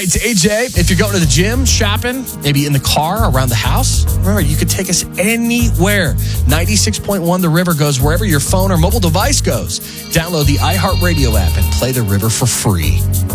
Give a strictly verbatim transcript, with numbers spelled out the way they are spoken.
Hi, it's A J. If you're going to the gym, shopping, maybe in the car, around the house, remember, you could take us anywhere. ninety-six point one The River goes wherever your phone or mobile device goes. Download the iHeartRadio app and play The River for free.